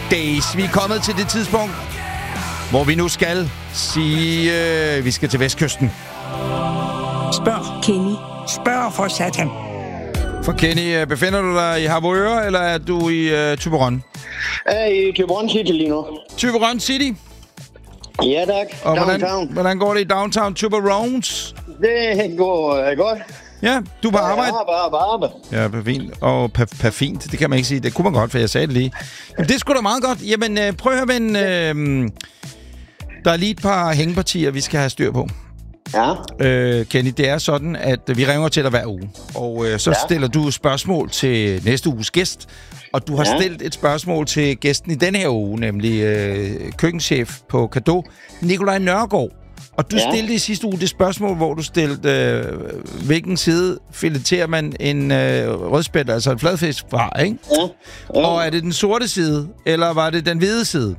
Days. Vi er kommet til det tidspunkt, hvor vi nu skal sige, vi skal til Vestkysten. Spørg Kenny. Spørg for satan. For Kenny, befinder du dig i Harboøre, eller er du i Thyborøn? Jeg er i Thyborøn City lige nu. Thyborøn City? Ja, tak. Og hvordan går det i downtown Thyborøn? Det går godt. Ja, du er på arbejde? Arbejde. Ja, fint. Og fint, det kan man ikke sige. Det kunne man godt, for jeg sagde det lige. Jamen, det er sgu da meget godt. Jamen, prøv at høre, ven. Der er lige et par hængepartier, vi skal have styr på. Ja. Kenny, det er sådan, at vi ringer til dig hver uge. Og så stiller du spørgsmål til næste uges gæst. Og du har stillet et spørgsmål til gæsten i denne her uge, nemlig køkkenchef på Cadeau, Nikolaj Nørgaard. Og du stillede i sidste uge det spørgsmål, hvor du stillede, hvilken side fileterer man en rødspætte, altså en fladfisk fra, ikke? Ja. Og er det den sorte side, eller var det den hvide side?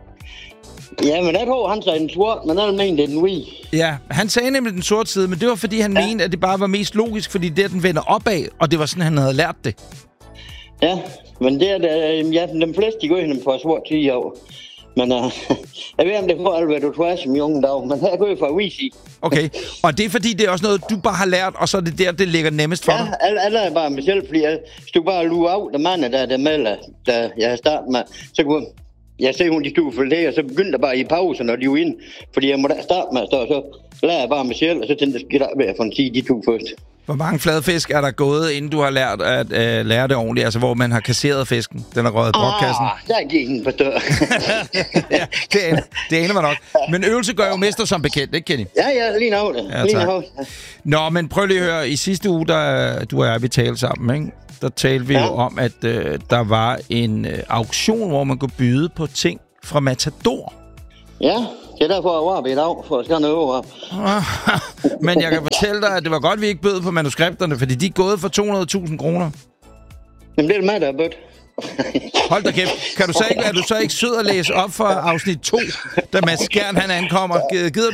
Ja, men jeg tror, han sagde den sorte, men han mente, det er den hvide. Ja, han sagde nemlig den sorte side, men det var, fordi han mente, at det bare var mest logisk, fordi det den vender opad, og det var sådan, han havde lært det. Ja, men det er de fleste, de går ind på sort 10 år. Men jeg ved, om det får alt, hvad du tror som unge dag, men her går jeg fra Wisi. Okay, og det er fordi, det er også noget, du bare har lært, og så er det der, det ligger nemmest for dig? Ja, alle er bare mig selv, fordi hvis du bare lurer af, der mand der melder, da jeg har startet med, så kunne jeg se, hun de stod for det, og så begyndte jeg bare i pausen, når de var inde, fordi jeg måtte starte med at stå, så lærer jeg bare mig selv, og så tænkte jeg, skidt af med at få en 10, de to først. Hvor mange fladfisk er der gået, inden du har lært at lære det ordentligt? Altså, hvor man har kasseret fisken? Den er røget i brokkassen? Der gik den på større. Ja, det aner man nok. Men øvelse gør jo mester som bekendt, ikke, Kenny? Ja, lige nu det. Ja, tak. Nå, men prøv lige at høre. I sidste uge, du og jeg, vi talte sammen, ikke? Der talte vi jo om, at der var en auktion, hvor man kunne byde på ting fra Matador. Ja, det er derfor, jeg var ved i dag, for at skal noget op. Men jeg kan fortælle dig, at det var godt, vi ikke bød på manuskripterne, fordi de er gået for 200.000 kroner. Jamen, det er mig, der er bødt. Hold da kæft. Er du så ikke sød at læse op for afsnit 2, da Mads Skjern, han ankommer? Gider du...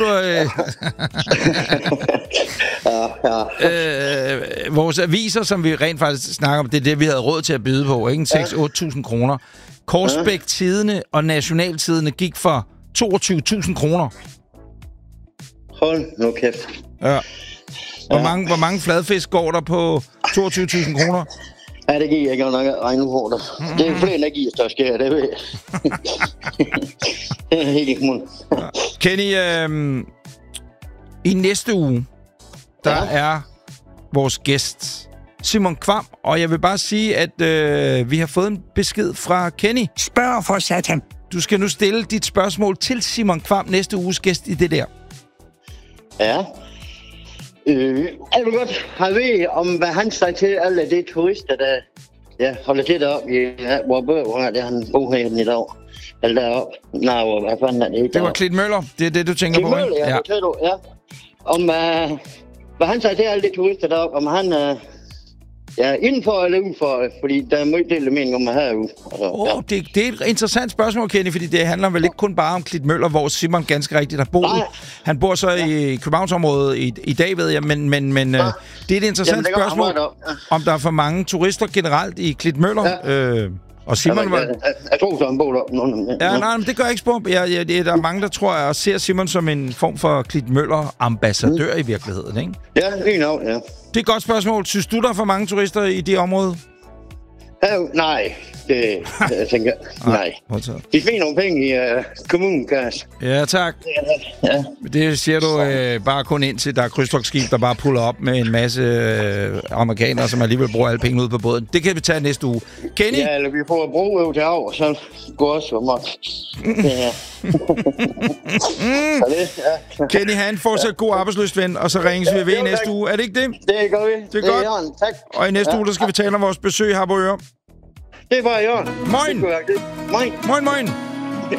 vores aviser, som vi rent faktisk snakker om, det er det, vi havde råd til at byde på, ikke? 6-8.000 kroner. Korsbæk Tidende og Nationaltidende gik for 22.000 kroner. Hold nu kæft. Ja. Hvor mange fladfisk går der på 22.000 kroner? Ja, det giver jeg ikke nok regne på dig. Det er flere energier, der sker, det ved jeg. Det er helt ikke muligt. Kenny, i næste uge, der er vores gæst Simon Kvam, og jeg vil bare sige, at vi har fået en besked fra Kenny. Spørg for satan. Du skal nu stille dit spørgsmål til Simon Kvam, næste uges gæst i det der. Ja. Jeg vil godt have ved om, hvad han sagde til alle de turister, der holder til deroppe i hvor bør, der han bor her i dag. Eller deroppe. Nej, hvad fanden er det? Det var Klitmøller. Det er det, du tænker på, ikke? Ja, det du, ja. Om, hvad han sagde til alle de turister deroppe, om han... indenfor eller udenfor, fordi der er meget del af mening om at have ude. Altså, det er et interessant spørgsmål, Kenny, fordi det handler vel ikke kun bare om Klitmøller, hvor Simon ganske rigtigt har boet. Han bor så i Københavnsområdet i dag, ved jeg, men det er et interessant spørgsmål, om der er for mange turister generelt i Klitmøller. Ja. Og Simon var... Jeg tror, så han bor der. Ja, nej, men det gør jeg ikke spor. Der er mange, der tror jeg, og ser Simon som en form for Klitmøller-ambassadør i virkeligheden, ikke? Ja, lige nok, ja. Det er et godt spørgsmål. Synes du, der er for mange turister i det område? Nej, det jeg tænker nej. De finder nogle penge i kommunen, Kars. Ja, tak. Ja. Det siger du bare kun indtil der er krydstogtskib, der bare puller op med en masse amerikanere, som alligevel bruger alle penge ud på båden. Det kan vi tage næste uge. Kenny? Ja, eller vi får bro til over, så går også for mig. Ja. Kenny, han fortsat god arbejdsløst ven, og så ringes vi ved næste uge. Er det ikke det? Det gør vi. Det er godt. Jørgen. Tak. Og i næste uge, der skal vi tale om vores besøg her på Harboøre. Det var Jørgen. Moin. Moin. Moin, moin.